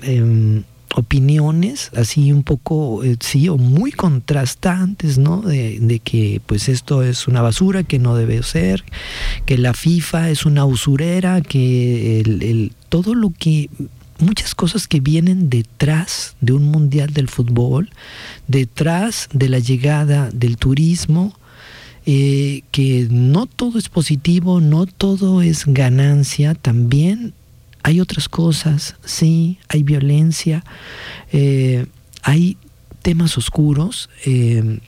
opiniones así un poco, sí, o muy contrastantes, ¿no? De que pues esto es una basura, que no debe ser, que la FIFA es una usurera, que todo lo que, muchas cosas que vienen detrás de un mundial del fútbol, detrás de la llegada del turismo, que no todo es positivo, no todo es ganancia, también hay otras cosas, sí, hay violencia, hay temas oscuros y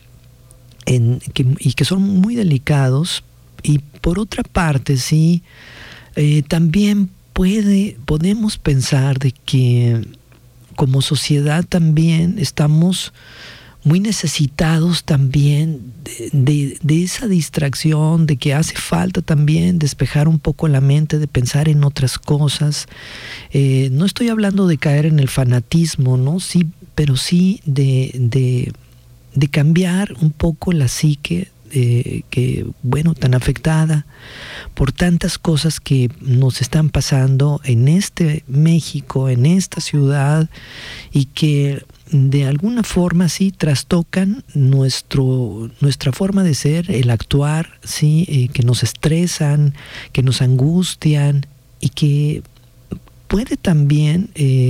que son muy delicados, y por otra parte, sí, también podemos pensar de que como sociedad también estamos muy necesitados también de esa distracción, de que hace falta también despejar un poco la mente, de pensar en otras cosas. No estoy hablando de caer en el fanatismo, ¿no? Sí, pero sí de cambiar un poco la psique, que, bueno, tan afectada por tantas cosas que nos están pasando en este México, en esta ciudad, y que de alguna forma sí trastocan nuestra forma de ser, el actuar, sí, que nos estresan, que nos angustian, y que puede también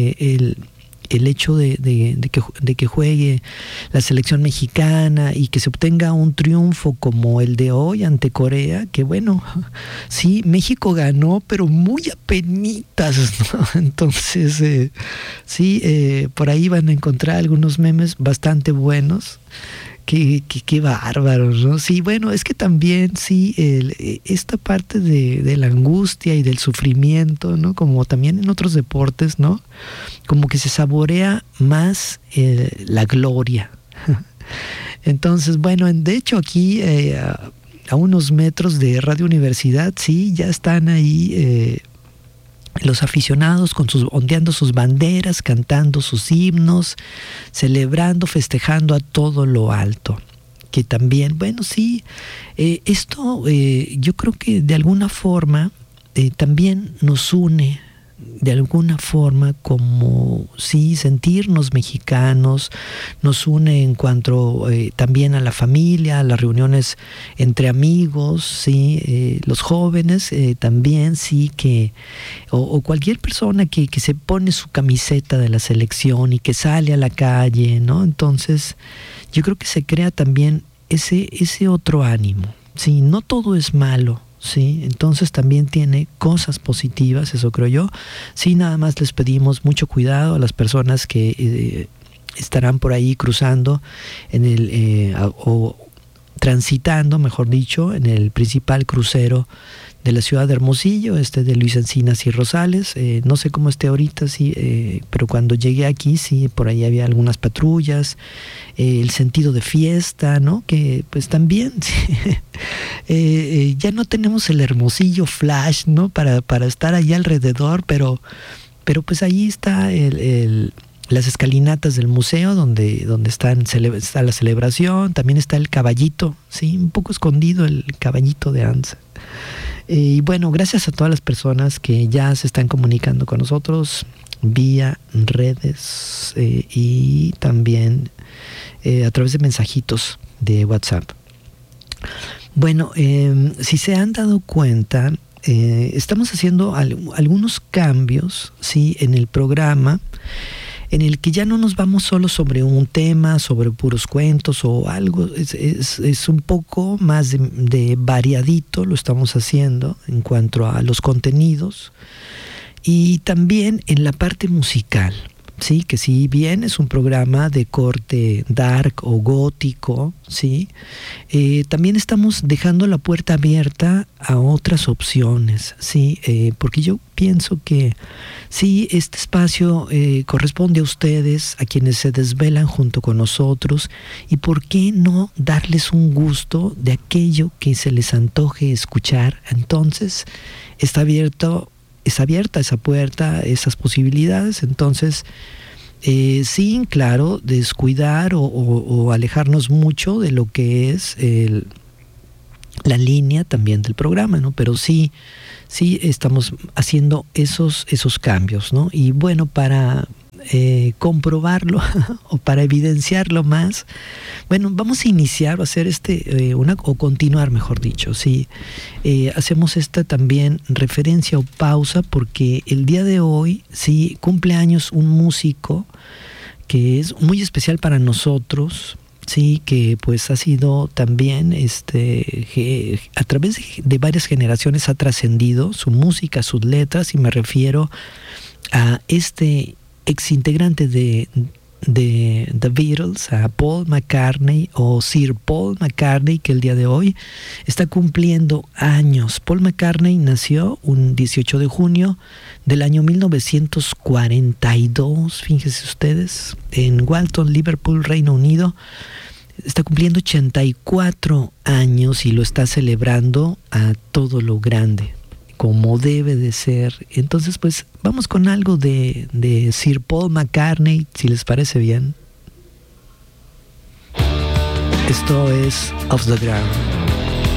el hecho de que juegue la selección mexicana y que se obtenga un triunfo como el de hoy ante Corea, que bueno, sí, México ganó, pero muy apenitas, ¿no? Entonces, sí, por ahí van a encontrar algunos memes bastante buenos. Qué bárbaros, ¿no? Sí, bueno, es que también, sí, esta parte de la angustia y del sufrimiento, ¿no? Como también en otros deportes, ¿no? Como que se saborea más la gloria. Entonces, bueno, de hecho aquí, a unos metros de Radio Universidad, sí, ya están ahí los aficionados ondeando sus banderas, cantando sus himnos, celebrando, festejando a todo lo alto. Que también, bueno, sí, esto yo creo que de alguna forma también nos une, de alguna forma, como sí, sentirnos mexicanos, nos une en cuanto también a la familia, a las reuniones entre amigos, sí, los jóvenes también, sí, que o cualquier persona que se pone su camiseta de la selección y que sale a la calle, ¿no? Entonces yo creo que se crea también ese otro ánimo, sí, no todo es malo. Sí, entonces también tiene cosas positivas, eso creo yo. Sí, nada más les pedimos mucho cuidado a las personas que estarán por ahí cruzando o transitando, mejor dicho, en el principal crucero de la ciudad de Hermosillo, de Luis Encinas y Rosales. No sé cómo esté ahorita, sí, pero cuando llegué aquí, sí, por ahí había algunas patrullas, el sentido de fiesta, ¿no? Que pues también sí, ya no tenemos el Hermosillo Flash, ¿no? Para estar allá alrededor, pero pues ahí está las escalinatas del museo donde está la celebración. También está el caballito, sí, un poco escondido el caballito de Anza. Y bueno, gracias a todas las personas que ya se están comunicando con nosotros vía redes y también a través de mensajitos de WhatsApp. Bueno, si se han dado cuenta, estamos haciendo algunos cambios, ¿sí?, en el programa, en el que ya no nos vamos solo sobre un tema, sobre puros cuentos o algo. Es un poco más de variadito, lo estamos haciendo en cuanto a los contenidos, y también en la parte musical, sí, que si bien es un programa de corte dark o gótico, sí, también estamos dejando la puerta abierta a otras opciones, sí, porque yo pienso que sí, este espacio corresponde a ustedes, a quienes se desvelan junto con nosotros, y por qué no darles un gusto de aquello que se les antoje escuchar. Entonces está abierta esa puerta, esas posibilidades. Entonces, sin, claro, descuidar o alejarnos mucho de lo que es la línea también del programa, ¿no? Pero sí estamos haciendo esos cambios, ¿no? Y bueno, para comprobarlo o para evidenciarlo más, bueno, vamos a iniciar, a hacer o continuar, mejor dicho, sí. Hacemos esta también referencia o pausa porque el día de hoy, sí, cumple años un músico que es muy especial para nosotros, sí, que pues ha sido también a través de varias generaciones ha trascendido su música, sus letras, y me refiero a este ex integrante de The Beatles, a Paul McCartney, o Sir Paul McCartney, que el día de hoy está cumpliendo años. Paul McCartney nació un 18 de junio del año 1942, fíjense ustedes, en Walton, Liverpool, Reino Unido. Está cumpliendo 84 años y lo está celebrando a todo lo grande, como debe de ser. Entonces, pues, vamos con algo de Sir Paul McCartney, si les parece bien. Esto es Off the Ground.